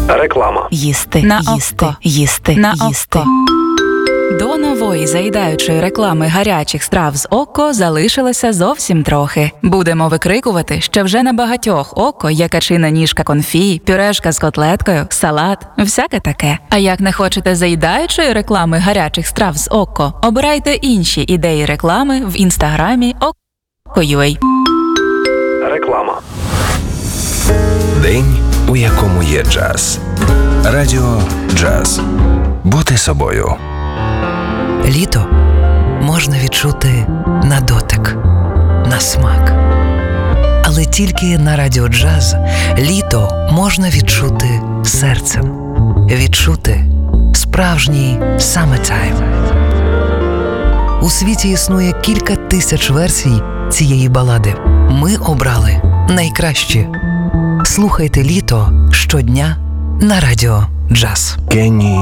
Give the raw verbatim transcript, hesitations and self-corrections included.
Реклама. Їсти, На їсти, око. їсти, На їсти. око. До нової заїдаючої реклами гарячих страв з око залишилося зовсім трохи. Будемо викрикувати, що вже на багатьох око є качина ніжка конфі, пюрешка з котлеткою, салат, всяке таке. А як не хочете заїдаючої реклами гарячих страв з око, обирайте інші ідеї реклами в інстаграмі око.ua. Реклама. День, у якому є джаз. Радіо Джаз. Бути собою. Літо можна відчути на дотик, на смак. Але тільки на Радіо Джаз літо можна відчути серцем. Відчути справжній summertime. У світі існує кілька тисяч версій цієї балади. Ми обрали найкращі. Слухайте літо щодня на Радіо Джаз. Кенні